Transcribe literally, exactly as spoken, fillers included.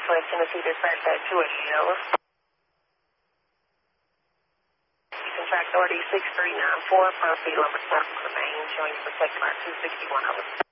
Southwest Tennessee dispatch at two eighty-eight, over. You can track authority six three nine four, Pearl Street, Lumber Park, remain, showing you for second mark two sixty-one, over.